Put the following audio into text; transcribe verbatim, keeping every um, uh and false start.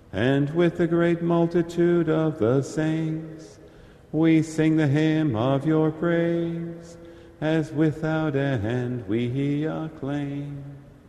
and with the great multitude of the saints, we sing the hymn of your praise, as without end we acclaim.